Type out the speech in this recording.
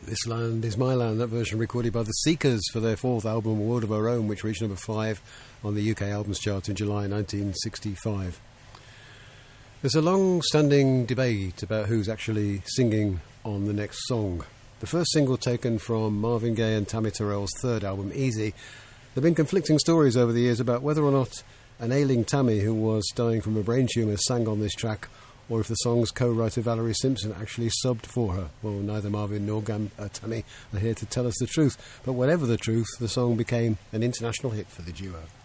This Land Is My Land, that version recorded by the Seekers for their fourth album, World of Our Own, which reached number 5 on the UK Albums Chart in July 1965. There's a long-standing debate about who's actually singing on the next song. The first single taken from Marvin Gaye and Tammy Terrell's third album, Easy. There have been conflicting stories over the years about whether or not an ailing Tammy who was dying from a brain tumour sang on this track, or if the song's co-writer Valerie Simpson actually subbed for her. Well, neither Marvin nor Tammy are here to tell us the truth, but whatever the truth, the song became an international hit for the duo.